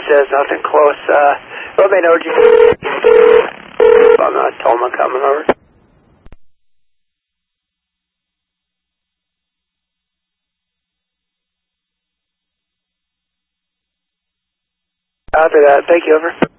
says nothing close. Let me know, I'm Toma coming over. After that, thank you, over.